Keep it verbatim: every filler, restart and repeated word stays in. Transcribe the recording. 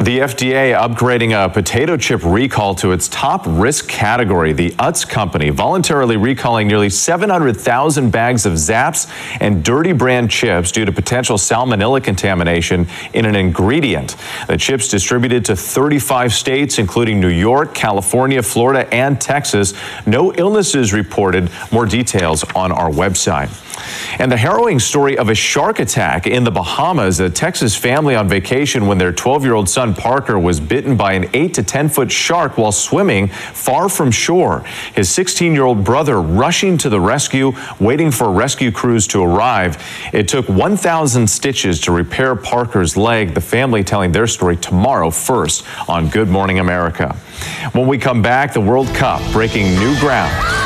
The F D A upgrading a potato chip recall to its top risk category. The Utz company voluntarily recalling nearly seven hundred thousand bags of Zapp's and Dirty brand chips due to potential salmonella contamination in an ingredient. The chips distributed to thirty-five states, including New York, California, Florida, and Texas. No illnesses reported. More details on our website. And the harrowing story of a shark attack in the Bahamas. A Texas family on vacation when their twelve-year-old son Parker was bitten by an eight to ten foot shark while swimming far from shore. His sixteen-year-old brother rushing to the rescue, waiting for rescue crews to arrive. It took one thousand stitches to repair Parker's leg. The family telling their story tomorrow first on Good Morning America. When we come back, the World Cup breaking new ground.